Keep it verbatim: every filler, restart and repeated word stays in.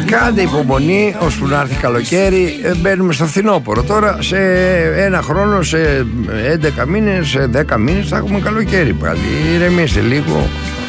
Κάντε υπομονή ώσπου να έρθει καλοκαίρι. ε, Μπαίνουμε στο φθινόπωρο. Τώρα σε ένα χρόνο, σε έντεκα μήνες, σε δέκα μήνες θα έχουμε καλοκαίρι πάλι. Ηρεμήστε λίγο.